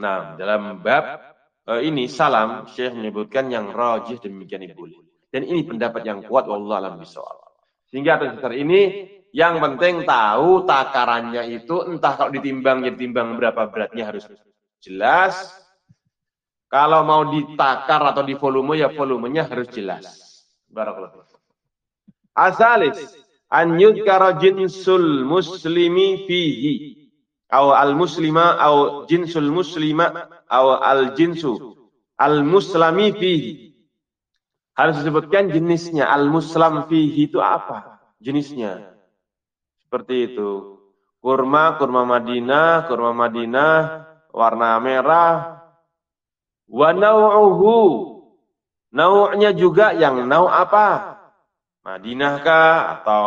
Nah, dalam bab ini salam, Syekh menyebutkan yang rajih demikian boleh. Dan ini pendapat yang kuat, wallahu a'lam bishawab. Sehingga atas dasar ini, yang penting tahu takarannya itu, entah kalau ditimbang, ya ditimbang berapa beratnya harus jelas. Kalau mau ditakar atau di volume, ya volumenya harus jelas. Barakallahu. Asalis, an yudkara jinsul muslimi fihi. Aw al-muslima, aw jinsul muslima, aw al-jinsu al-muslami fihi. Harus disebutkan jenisnya. Al-muslam fihi itu apa? Jenisnya. Seperti itu. Kurma Madinah, warna merah. Wa naw'uhu. Nau'nya juga yang nau' apa? Madinah kah? Atau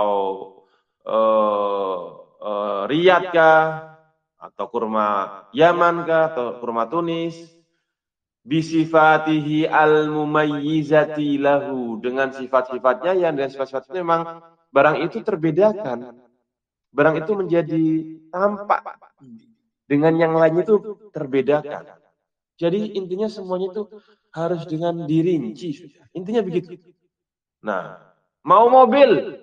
Riyadh kah? Atau kurma Yaman kah? Atau kurma Tunis? Bisifatihi al-mumayyizati lahu, dengan sifat-sifatnya yang dengan sifat-sifatnya memang barang itu terbedakan. Barang itu menjadi tampak dengan yang lainnya itu terbedakan. Jadi intinya semuanya itu harus dengan dirinci. Intinya begitu. Nah, mau mobil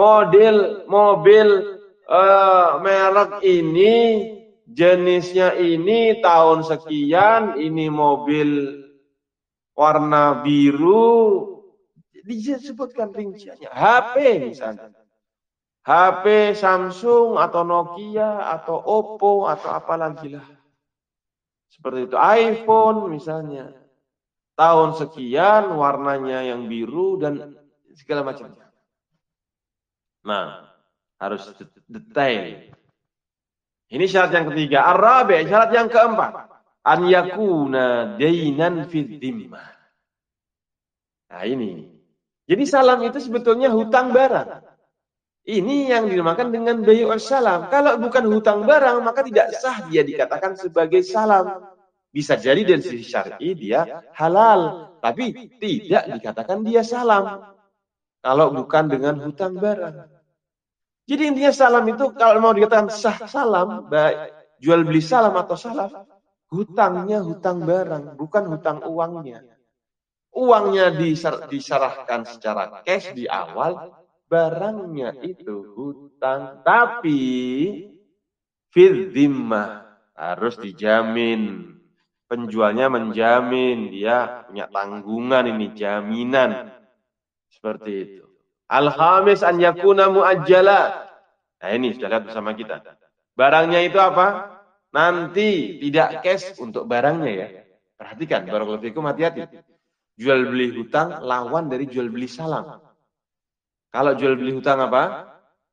merek ini, jenisnya ini, tahun sekian, ini mobil warna biru, disebutkan rinciannya. HP misalnya. HP Samsung atau Nokia atau Oppo atau apa lagi lah. Seperti itu. iPhone misalnya. Tahun sekian, warnanya yang biru dan segala macamnya. Nah, harus detail. Ini syarat yang ketiga. Ar-rabi', syarat yang keempat. An yakuna dainan fid dhimmah. Nah, ini. Jadi salam itu sebetulnya hutang barang. Ini yang dinamakan dengan bai'us salam. Kalau bukan hutang barang, maka tidak sah dia dikatakan sebagai salam. Bisa jadi dari sisi syar'i dia halal, tapi tidak dikatakan dia salam. Kalau bukan dengan hutang barang. Jadi intinya salam itu kalau mau dikatakan sah salam, baik jual beli salam atau salaf, hutangnya hutang barang, bukan hutang uangnya. Uangnya diserahkan secara cash di awal, barangnya itu hutang, tapi fil dhimmah, harus dijamin. Penjualnya menjamin, dia punya tanggungan ini, jaminan. Seperti itu. Al-khamis an yakuna muajjala. Nah ini sudah lihat bersama kita. Barangnya itu apa? Nanti tidak cash untuk barangnya ya. Perhatikan, barakallahu fikum, hati-hati. Jual beli hutang lawan dari jual beli salam. Kalau jual beli hutang apa?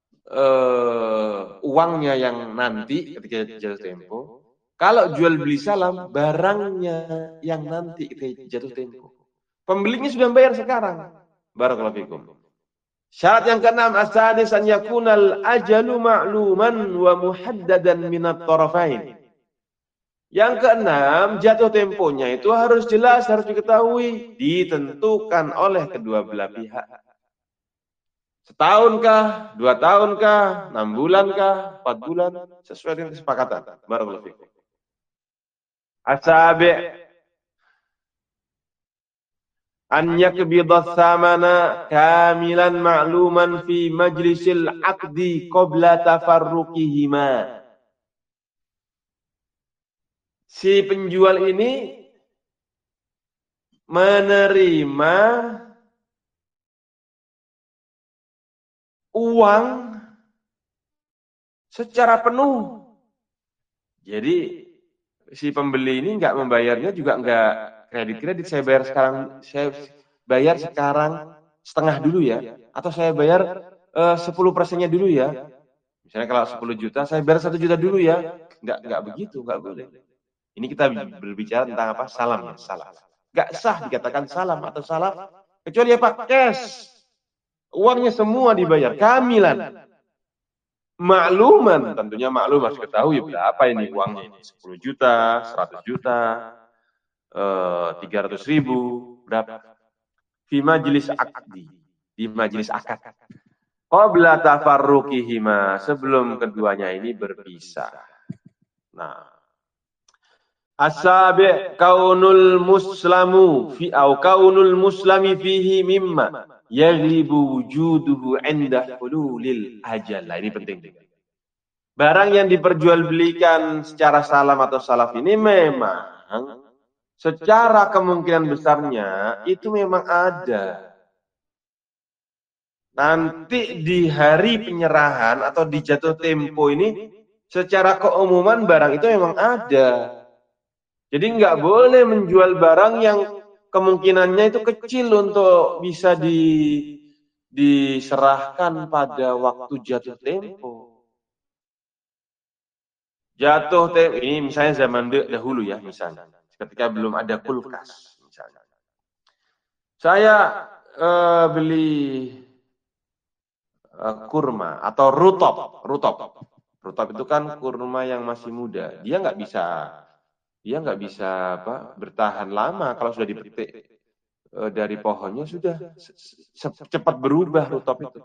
Uangnya yang nanti ketika jatuh tempo. Kalau jual beli salam, barangnya yang nanti ketika jatuh tempo. Pembelinya sudah bayar sekarang. Barakallahu fikum. Syarat yang keenam, as-sadis an yakunal ajalu ma'luman wa muhaddadan minat tarafain. Yang keenam, jatuh temponya itu harus jelas, harus diketahui, ditentukan oleh kedua belah pihak. Setahunkah, 2 tahunkah, 6 bulankah, 4 bulan, sesuai dengan kesepakatan. Barakallahu fikum. As-sabi' an yakbidha thamana kamilan ma'luman fi majlisil aqdi qabla tafarruqihima. Si penjual ini menerima uang secara penuh. Jadi si pembeli ini nggak membayarnya juga nggak kredit. Saya bayar sekarang setengah dulu ya, atau saya bayar 10%-nya dulu ya. Misalnya kalau 10 juta, saya bayar 1 juta dulu ya. Nggak begitu, nggak boleh. Ini kita berbicara tentang apa? Salam ya, salam. Nggak sah dikatakan salam atau salaf, kecuali apa? Cash. Uangnya semua dibayar, kamilan. Makluman, tentunya maklum harus ketahui berapa ini uangnya ini. 10 juta, 100 juta, 300.000, berapa? Fi majlis akdi, di majlis akad. Qabla tafarruqihima, sebelum keduanya ini berpisah. Nah, Asabi kaunul muslamu fi au kaunul muslami fihi mimma yaglibu wujuduhu inda hululil ajal. Nah, ini penting. Barang yang diperjualbelikan secara salam atau salaf ini memang secara kemungkinan besarnya itu memang ada. Nanti di hari penyerahan atau di jatuh tempo ini secara keumuman barang itu memang ada. Jadi nggak boleh menjual barang yang kemungkinannya itu kecil untuk bisa diserahkan pada waktu jatuh tempo. Jatuh tempo ini misalnya zaman dahulu ya, misalnya ketika belum ada kulkas misalnya. Saya beli kurma atau rutop. Rutop itu kan kurma yang masih muda. Dia nggak bisa bertahan lama kalau sudah dipetik dari pohonnya, sudah cepat berubah rutop itu.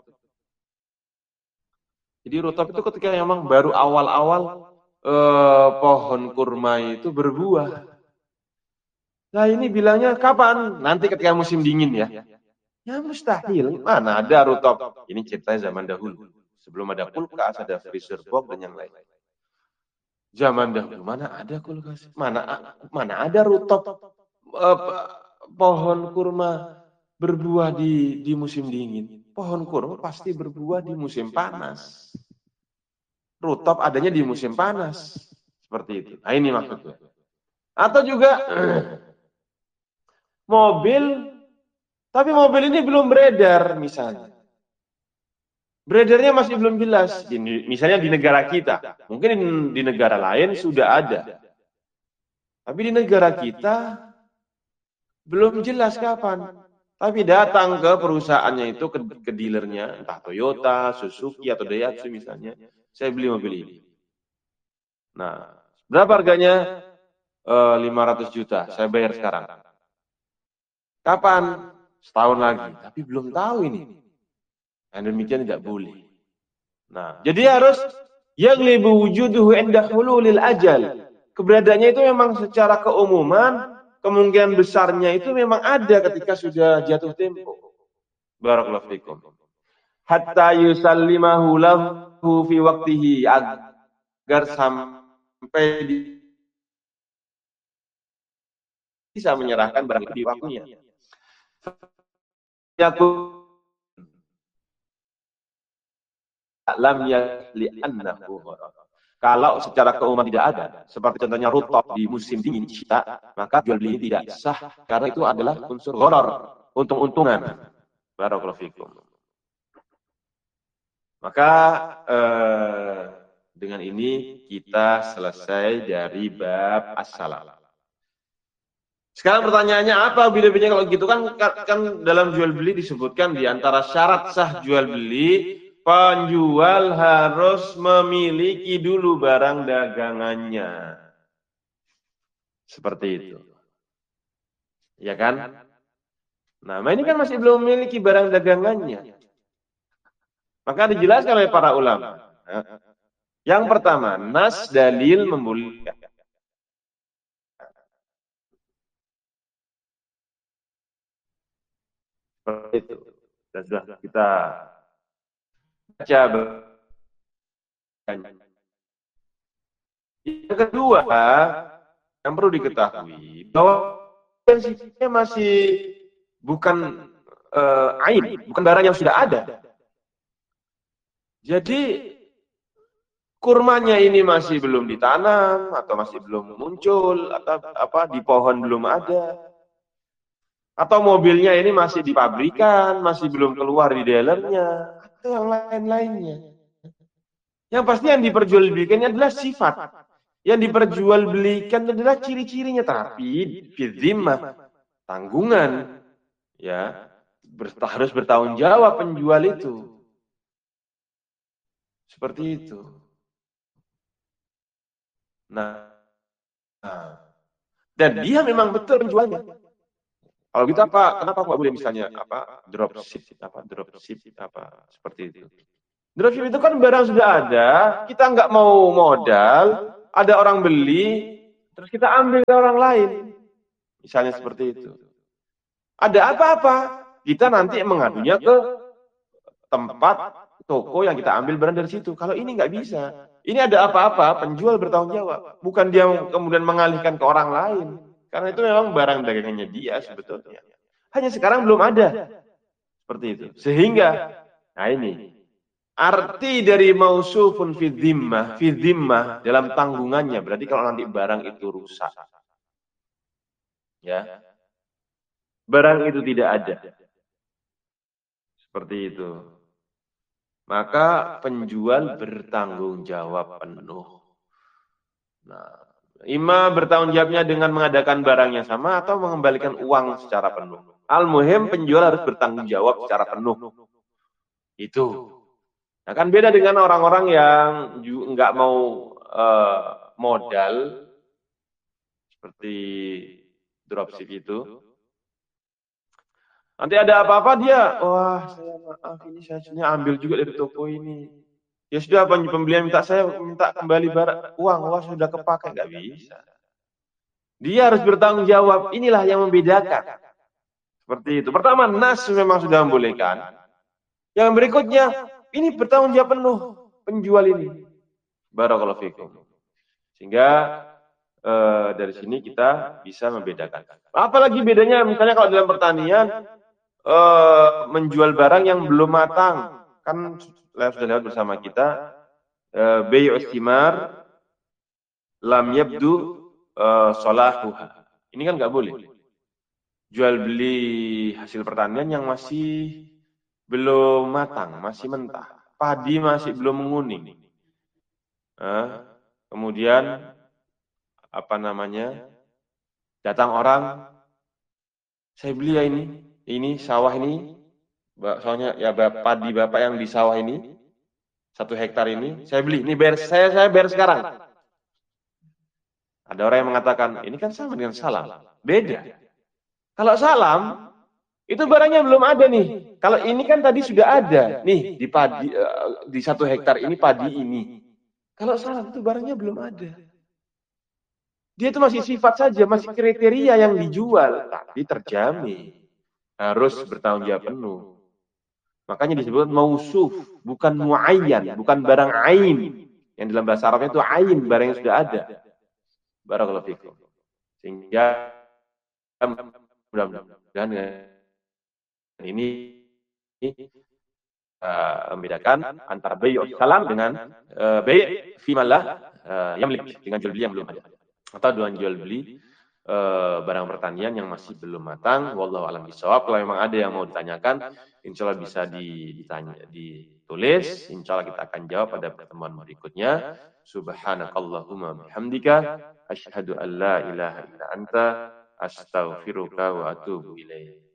Jadi rutop itu ketika memang baru awal-awal pohon kurma itu berbuah. Nah ini bilangnya kapan? Nanti ketika musim dingin ya. Ya mustahil. Mana ada rutop? Ini ceritanya zaman dahulu. Sebelum ada kulkas, ada freezer box dan yang lain. Zaman dahulu mana ada kulkas? Mana ada rutop pohon kurma berbuah di musim dingin. Pohon kurma pasti berbuah di musim panas. Rutop adanya di musim panas. Seperti itu. Nah ini maksudnya. Atau juga mobil, tapi mobil ini belum beredar misalnya. Beredarnya masih belum jelas. Misalnya di negara kita. Mungkin di negara lain sudah ada. Tapi di negara kita belum jelas kapan. Tapi datang ke perusahaannya itu, ke dealernya, entah Toyota, Suzuki, atau Daihatsu misalnya. Saya beli mobil ini. Nah, berapa harganya? 500 juta. Saya bayar sekarang. Kapan? Setahun lagi. Tapi belum tahu ini. Dan demikian tidak boleh. Nah, jadi harus yaglibu wujuduhu inda hululil ajal. Keberadaannya itu memang secara keumuman, kemungkinan besarnya itu memang ada ketika sudah jatuh tempo. Barakallahu fikum. Hatta yusallimahu lahu fi waqtihi, agar sampai bisa menyerahkan barang itu di waktunya. Lam yali annahu gharar. Kalau secara keumuman tidak ada, seperti contohnya rutop di musim dingin kita, maka jual beli tidak sah karena itu adalah unsur gharar, untung-untungan. Barakallahu fikum. Maka dengan ini kita selesai dari bab as-salam. Sekarang pertanyaannya apa bedanya kalau gitu kan dalam jual beli disebutkan di antara syarat sah jual beli, penjual harus memiliki dulu barang dagangannya. Seperti itu. Ya kan? Nah, ini kan masih belum memiliki barang dagangannya. Maka dijelaskan oleh para ulama. Yang pertama, nas dalil membolehkan. Seperti itu. Dan sudah kita baca. Yang kedua, yang perlu diketahui bahwa prinsipnya masih bukan ain, bukan barang yang sudah ada. Jadi kurmanya ini masih belum ditanam atau masih belum muncul atau di pohon belum ada. Atau mobilnya ini masih di pabrikan, masih belum keluar di dealernya, atau yang lain-lainnya. Yang pasti yang diperjualbelikannya adalah sifat. Yang diperjualbelikan adalah ciri-cirinya, tapi fidzimah, tanggungan, ya harus bertanggung jawab penjual itu. Seperti itu. Nah, dan dia memang betul penjualnya. Kalau gitu kenapa nggak boleh misalnya dropship seperti itu. Dropship itu kan barang sudah ada, kita nggak mau modal, ada orang beli, terus kita ambil ke orang lain. Misalnya seperti itu. Ada apa-apa, kita nanti mengadunya ke tempat toko yang kita ambil barang dari situ. Kalau ini nggak bisa. Ini ada apa-apa, penjual bertanggung jawab. Bukan dia kemudian mengalihkan ke orang lain. Karena itu memang barang dagangannya dia sebetulnya. Hanya sekarang belum ada. Seperti itu. Sehingga, nah ini, arti dari mausufun fi dhimmah dalam tanggungannya. Berarti kalau nanti barang itu rusak. Ya. Barang itu tidak ada. Seperti itu. Maka penjual bertanggung jawab penuh. Nah, ima bertanggung jawabnya dengan mengadakan barangnya sama atau mengembalikan uang secara penuh. Al-muhim penjual harus bertanggung jawab secara penuh. Itu. Nah kan beda dengan orang-orang yang nggak mau modal seperti dropship itu. Nanti ada apa-apa dia, wah saya maaf ini saya ambil juga dari toko ini. Ya sudah pembelian minta kembali uang, wah sudah kepakai, nggak bisa. Dia harus bertanggung jawab. Inilah yang membedakan. Seperti itu. Pertama, nas memang sudah membolehkan. Yang berikutnya, ini bertanggung jawab penuh penjual ini. Barakallahu fikum. Sehingga dari sini kita bisa membedakan. Apalagi bedanya misalnya kalau dalam pertanian menjual barang yang belum matang. Kan sudah lewat bersama kita. Bayu istimar lam yabdu solahuha. Ini kan nggak boleh. Jual beli hasil pertanian yang masih belum matang, masih mentah. Padi masih belum menguning. Kemudian apa namanya? Datang orang, saya beli ya ini sawah ini, soalnya ya padi bapak yang di sawah ini 1 hektar ini, saya beli. Ini bayar saya bayar sekarang. Ada orang yang mengatakan ini kan sama dengan salam, beda. Kalau salam itu barangnya belum ada nih. Kalau ini kan tadi sudah ada nih di padi di 1 hektar ini padi ini. Kalau salam itu barangnya belum ada. Dia itu masih sifat saja, masih kriteria yang dijual, tapi terjamin harus bertanggung jawab penuh. Makanya disebut mausuf, bukan muayyan, bukan barang ain. Yang dalam bahasa Arabnya itu ain, barang yang sudah ada. Barakallahu fikum. Sehingga mudah-mudahan ini membedakan antara bayu salam dengan bayu fimalah yamlik, dengan jual beli yang belum ada. Atau dengan jual beli barang pertanian yang masih belum matang. Wallahu a'lam bishawab. Kalau memang ada yang mau ditanyakan, insya Allah bisa ditulis. Insya Allah kita akan jawab pada pertemuan berikutnya. Subhanakallahumma bihamdika asyhadu an la ilaha illa anta astaghfiruka wa atubu ilaik.